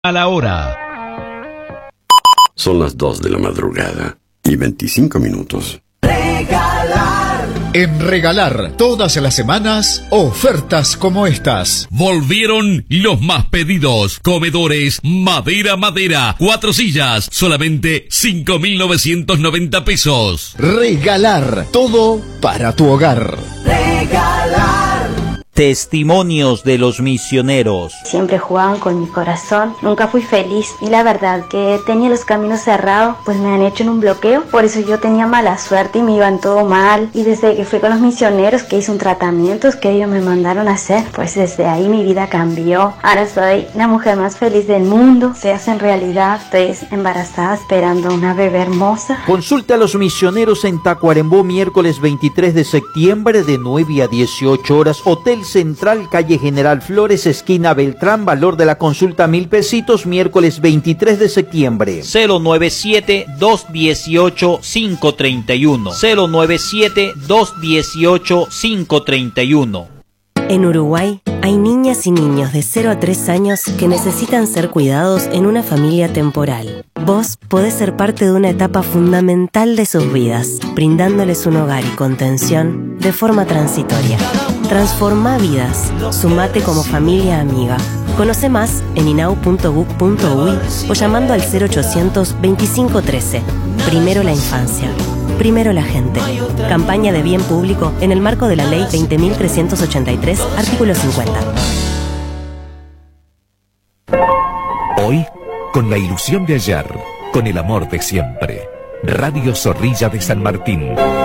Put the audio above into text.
A la hora. Son las 2 de la madrugada y 25 minutos. En Regalar, todas las semanas, ofertas como estas. Volvieron los más pedidos. Comedores, madera. 4 sillas, solamente 5.990 pesos. Regalar, todo para tu hogar. Testimonios de los misioneros. Siempre jugaban con mi corazón, nunca fui feliz y la verdad que tenía los caminos cerrados, pues me han hecho en un bloqueo, por eso yo tenía mala suerte y me iban todo mal, y desde que fui con los misioneros, que hice un tratamiento que ellos me mandaron a hacer, pues desde ahí mi vida cambió. Ahora soy la mujer más feliz del mundo, se hace en realidad, estoy embarazada esperando una bebé hermosa. Consulta a los misioneros en Tacuarembó miércoles 23 de septiembre de 9 a 18 horas, Hotel Central, calle General Flores, esquina Beltrán, valor de la consulta 1.000 pesitos, miércoles 23 de septiembre. 097-218-531. 097-218-531. En Uruguay hay niñas y niños de 0 a 3 años que necesitan ser cuidados en una familia temporal. Vos podés ser parte de una etapa fundamental de sus vidas, brindándoles un hogar y contención de forma transitoria. Transforma vidas. Sumate como familia amiga. Conoce más en inau.gov.uy o llamando al 0800 2513. Primero la infancia. Primero la gente. Campaña de bien público en el marco de la Ley 20.383, artículo 50. Hoy, con la ilusión de ayer, con el amor de siempre. Radio Zorrilla de San Martín.